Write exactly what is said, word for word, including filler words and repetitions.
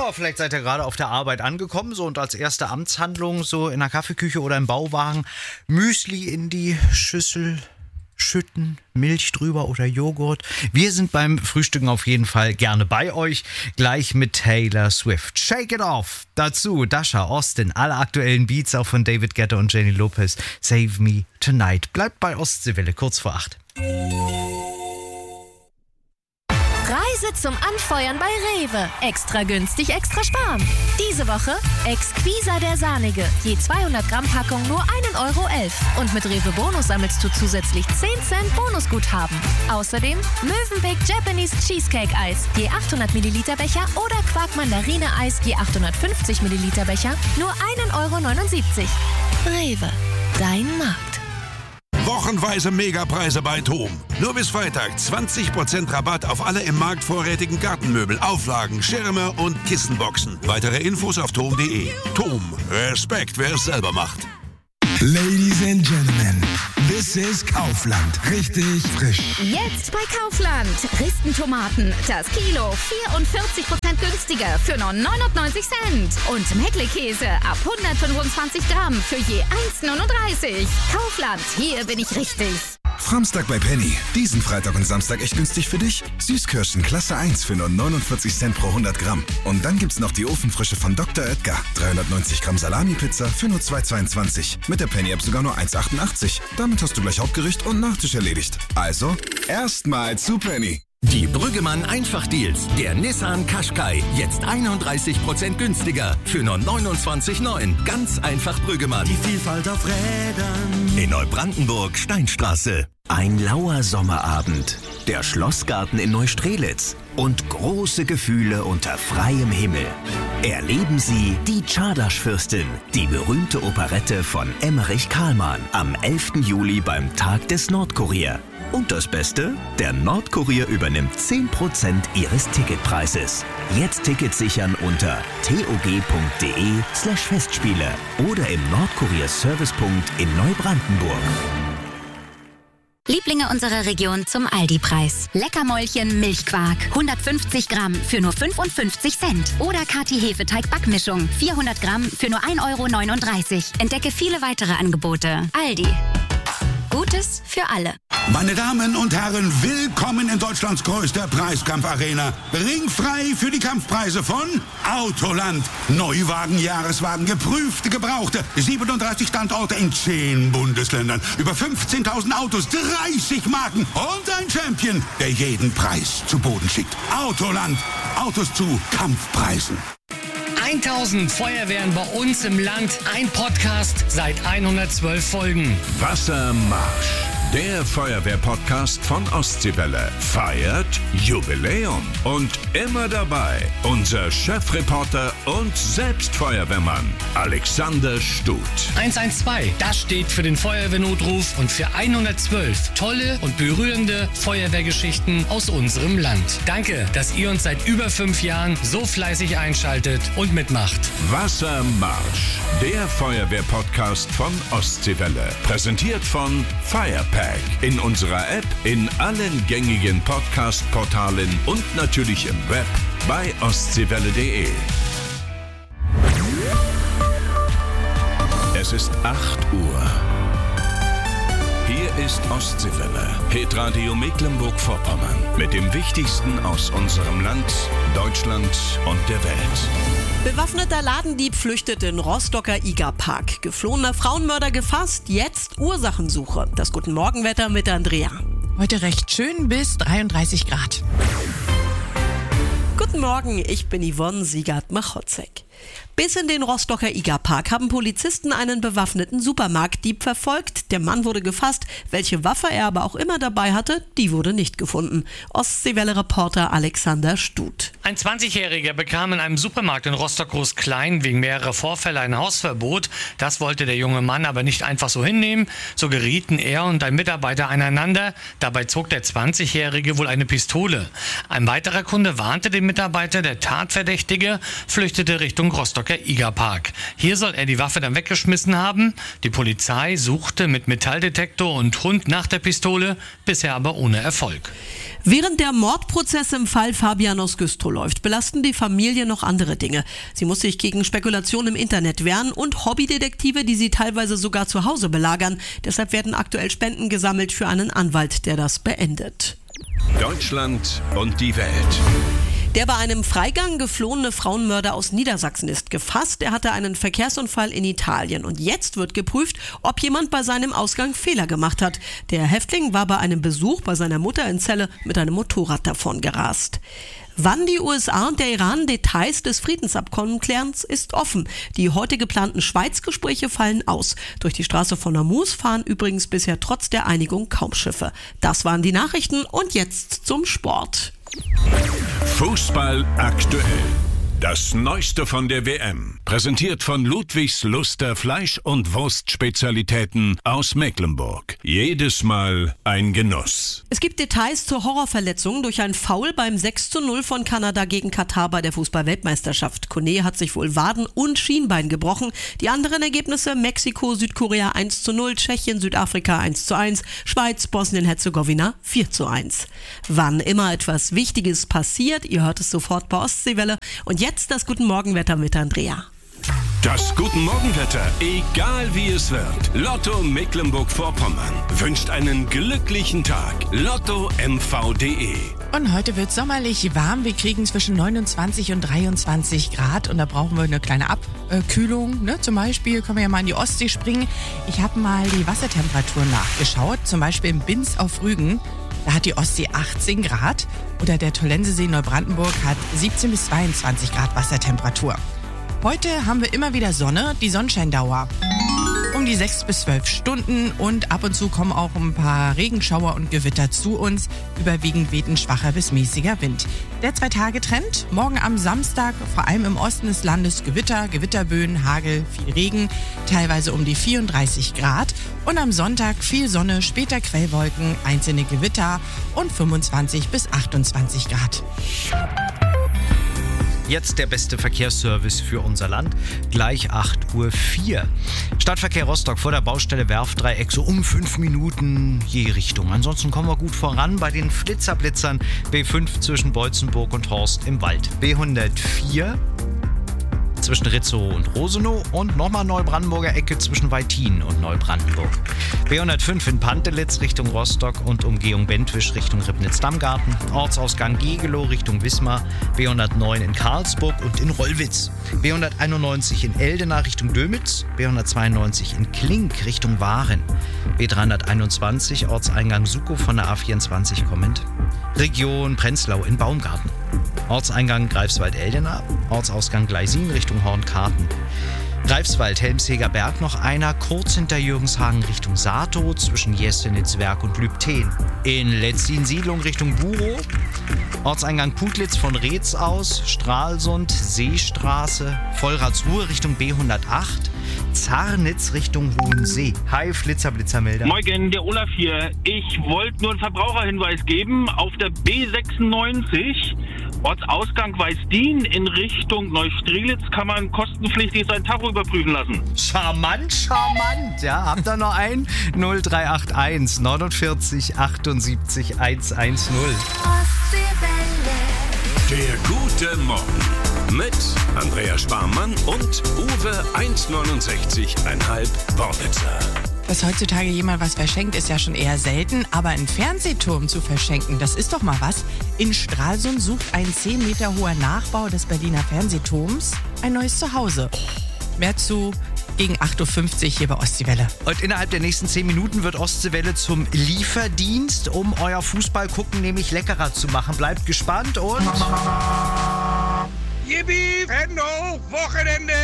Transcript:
Ja, vielleicht seid ihr gerade auf der Arbeit angekommen, so und als erste Amtshandlung so in der Kaffeeküche oder im Bauwagen Müsli in die Schüssel schütten, Milch drüber oder Joghurt. Wir sind beim Frühstücken auf jeden Fall gerne bei euch, gleich mit Taylor Swift. Shake it off. Dazu Dasha, Austin, alle aktuellen Beats auch von David Guetta und Jenny Lopez. Save Me Tonight. Bleibt bei Ostseewelle, kurz vor acht. Reise zum Anfeuern bei Rewe. Extra günstig, extra sparen. Diese Woche Exquisa der Sahnige. Je zweihundert Gramm Packung nur ein Euro elf. Und mit Rewe Bonus sammelst du zusätzlich zehn Cent Bonusguthaben. Außerdem Mövenpick Japanese Cheesecake Eis. Je achthundert Milliliter Becher oder Quark Mandarine Eis. Je achthundertfünfzig Milliliter Becher nur ein Euro neunundsiebzig. Rewe, dein Markt. Wochenweise Megapreise bei TOM. Nur bis Freitag zwanzig Prozent Rabatt auf alle im Markt vorrätigen Gartenmöbel, Auflagen, Schirme und Kissenboxen. Weitere Infos auf tom punkt de. TOM. Respekt, wer es selber macht. Ladies and Gentlemen, this is Kaufland. Richtig frisch. Jetzt bei Kaufland. Ristentomaten, das Kilo vierundvierzig Prozent günstiger für nur neunundneunzig Cent. Und Meckle-Käse ab hundertfünfundzwanzig Gramm für je eins neununddreißig. Kaufland, hier bin ich richtig. Framstag bei Penny. Diesen Freitag und Samstag echt günstig für dich. Süßkirschen Klasse eins für nur neunundvierzig Cent pro hundert Gramm. Und dann gibt's noch die Ofenfrische von Doktor Oetker. dreihundertneunzig Gramm Salami-Pizza für nur zwei zweiundzwanzig. Mit der Penny-App sogar nur eins achtundachtzig. Damit hast du gleich Hauptgericht und Nachtisch erledigt. Also, erstmal zu Penny. Die Brüggemann Einfachdeals. Der Nissan Qashqai. Jetzt einunddreißig Prozent günstiger. Für nur neunundzwanzig Komma neun. Ganz einfach Brüggemann. Die Vielfalt auf Rädern. In Neubrandenburg, Steinstraße. Ein lauer Sommerabend. Der Schlossgarten in Neustrelitz. Und große Gefühle unter freiem Himmel. Erleben Sie die Czardasch-Fürstin, die berühmte Operette von Emmerich Kahlmann. Am elften Juli beim Tag des Nordkurier. Und das Beste? Der Nordkurier übernimmt zehn Prozent Ihres Ticketpreises. Jetzt Tickets sichern unter tog.de slash Festspiele oder im Nordkurier-Servicepunkt in Neubrandenburg. Lieblinge unserer Region zum Aldi-Preis. Leckermäulchen Milchquark. hundertfünfzig Gramm für nur fünfundfünfzig Cent. Oder Kati Hefeteig Backmischung. vierhundert Gramm für nur ein Euro neununddreißig. Entdecke viele weitere Angebote. Aldi. Gutes für alle. Meine Damen und Herren, willkommen in Deutschlands größter Preiskampfarena. Ringfrei für die Kampfpreise von Autoland. Neuwagen, Jahreswagen, geprüfte, gebrauchte. siebenunddreißig Standorte in zehn Bundesländern. Über fünfzehntausend Autos, dreißig Marken und ein Champion, der jeden Preis zu Boden schickt. Autoland. Autos zu Kampfpreisen. tausend Feuerwehren bei uns im Land. Ein Podcast seit hundertzwölf Folgen. Wassermarsch. Der Feuerwehr-Podcast von Ostseewelle feiert Jubiläum. Und immer dabei unser Chefreporter und selbst Feuerwehrmann Alexander Stut. eins eins zwei, das steht für den Feuerwehrnotruf und für hundertzwölf tolle und berührende Feuerwehrgeschichten aus unserem Land. Danke, dass ihr uns seit über fünf Jahren so fleißig einschaltet und mitmacht. Wassermarsch. Der Feuerwehr-Podcast von Ostseewelle. Präsentiert von Firepack. In unserer App, in allen gängigen Podcast-Portalen und natürlich im Web bei ostseewelle punkt de. Es ist acht Uhr. Hier ist Ostseewelle, Hitradio Mecklenburg-Vorpommern. Mit dem Wichtigsten aus unserem Land, Deutschland und der Welt. Bewaffneter Ladendieb flüchtet in Rostocker Igerpark. Geflohener Frauenmörder gefasst, jetzt Ursachensuche. Das Guten Morgenwetter mit Andrea. Heute recht schön bis dreiunddreißig Grad. Guten Morgen, ich bin Yvonne Siegert-Machotzek. Bis in den Rostocker Igerpark haben Polizisten einen bewaffneten Supermarktdieb verfolgt. Der Mann wurde gefasst. Welche Waffe er aber auch immer dabei hatte, die wurde nicht gefunden. Ostseewelle-Reporter Alexander Stut. Ein zwanzigjähriger bekam in einem Supermarkt in Rostock-Groß-Klein wegen mehrerer Vorfälle ein Hausverbot. Das wollte der junge Mann aber nicht einfach so hinnehmen. So gerieten er und ein Mitarbeiter aneinander. Dabei zog der zwanzigjährige wohl eine Pistole. Ein weiterer Kunde warnte den Mitarbeiter. Der Tatverdächtige flüchtete Richtung Richtung Rostocker Igerpark. Hier soll er die Waffe dann weggeschmissen haben. Die Polizei suchte mit Metalldetektor und Hund nach der Pistole, bisher aber ohne Erfolg. Während der Mordprozess im Fall Fabian aus Güstrow läuft, belasten die Familie noch andere Dinge. Sie muss sich gegen Spekulationen im Internet wehren und Hobbydetektive, die sie teilweise sogar zu Hause belagern. Deshalb werden aktuell Spenden gesammelt für einen Anwalt, der das beendet. Deutschland und die Welt. Der bei einem Freigang geflohene Frauenmörder aus Niedersachsen ist gefasst. Er hatte einen Verkehrsunfall in Italien und jetzt wird geprüft, ob jemand bei seinem Ausgang Fehler gemacht hat. Der Häftling war bei einem Besuch bei seiner Mutter in Celle mit einem Motorrad davon gerast. Wann die U S A und der Iran Details des Friedensabkommens klären, ist offen. Die heute geplanten Schweizgespräche fallen aus. Durch die Straße von Hormuz fahren übrigens bisher trotz der Einigung kaum Schiffe. Das waren die Nachrichten und jetzt zum Sport. Fußball aktuell. Das Neueste von der W M. Präsentiert von Ludwigs Luster Fleisch- und Wurstspezialitäten aus Mecklenburg. Jedes Mal ein Genuss. Es gibt Details zur Horrorverletzung durch ein Foul beim sechs zu null von Kanada gegen Katar bei der Fußball-Weltmeisterschaft. Kone hat sich wohl Waden und Schienbein gebrochen. Die anderen Ergebnisse: Mexiko, Südkorea eins zu null, Tschechien, Südafrika eins zu eins, Schweiz, Bosnien-Herzegowina vier zu eins. Wann immer etwas Wichtiges passiert, ihr hört es sofort bei Ostseewelle. Und jetzt das Guten Morgenwetter mit Andrea. Das Guten Morgenwetter, egal wie es wird. Lotto Mecklenburg-Vorpommern wünscht einen glücklichen Tag. Lotto M V punkt de. Und heute wird sommerlich warm. Wir kriegen zwischen neunundzwanzig und dreiundzwanzig Grad und da brauchen wir eine kleine Abkühlung. Ne? Zum Beispiel können wir ja mal in die Ostsee springen. Ich habe mal die Wassertemperatur nachgeschaut, zum Beispiel in Binz auf Rügen. Da hat die Ostsee achtzehn Grad oder der Tollensesee Neubrandenburg hat siebzehn bis zweiundzwanzig Grad Wassertemperatur. Heute haben wir immer wieder Sonne, die Sonnenscheindauer um die sechs bis zwölf Stunden und ab und zu kommen auch ein paar Regenschauer und Gewitter zu uns. Überwiegend weht ein schwacher bis mäßiger Wind. Der Zwei-Tage-Trend: morgen am Samstag, vor allem im Osten des Landes Gewitter, Gewitterböen, Hagel, viel Regen, teilweise um die vierunddreißig Grad. Und am Sonntag viel Sonne, später Quellwolken, einzelne Gewitter und fünfundzwanzig bis achtundzwanzig Grad. Jetzt der beste Verkehrsservice für unser Land. Gleich acht Uhr vier. Stadtverkehr Rostock vor der Baustelle Werftdreieck so um fünf Minuten je Richtung. Ansonsten kommen wir gut voran bei den Flitzerblitzern. B fünf zwischen Beutzenburg und Horst im Wald. B hundertvier zwischen Ritzow und Rosenow und nochmal Neubrandenburger Ecke zwischen Weytin und Neubrandenburg. B hundertfünf in Pantelitz Richtung Rostock und Umgehung Bentwisch Richtung Ribnitz-Dammgarten. Ortsausgang Gegelow Richtung Wismar. B hundertneun in Karlsburg und in Rollwitz. B hunderteinundneunzig in Eldena Richtung Dömitz. B hundertzweiundneunzig in Klink Richtung Waren. B dreihunderteinundzwanzig Ortseingang Sukow von der A vierundzwanzig kommend. Region Prenzlau in Baumgarten. Ortseingang Greifswald-Eldena. Ortsausgang Gleisin Richtung Hornkarten. Greifswald, Helmsheger Berg noch einer, kurz hinter Jürgenshagen Richtung Sato, zwischen Jesenitzwerk und Lübten. In Letzin-Siedlung Richtung Burow. Ortseingang Putlitz von Reetz aus, Stralsund, Seestraße, Vollratsruhe Richtung B hundertacht, Zarnitz Richtung Hohensee. Hi, Flitzer, Blitzermelder. Morgen, der Olaf hier. Ich wollte nur einen Verbraucherhinweis geben. Auf der B sechsundneunzig, Ortsausgang Weißdien in Richtung Neustrelitz, kann man kostenpflichtig sein Tacho überprüfen lassen. Charmant, charmant. Ja, habt ihr noch einen? null drei acht eins neunundvierzig achtundsiebzig hundertzehn. Der gute Morgen mit Andrea Sparmann und Uwe eins neunundsechzig Komma fünf Wornitzer. Dass heutzutage jemand was verschenkt, ist ja schon eher selten, aber einen Fernsehturm zu verschenken, das ist doch mal was. In Stralsund sucht ein zehn Meter hoher Nachbau des Berliner Fernsehturms ein neues Zuhause. Mehr zu gegen acht Uhr fünfzig hier bei Ostseewelle. Und innerhalb der nächsten zehn Minuten wird Ostseewelle zum Lieferdienst, um euer Fußballgucken nämlich leckerer zu machen. Bleibt gespannt und... Yippie, Hände hoch, Wochenende!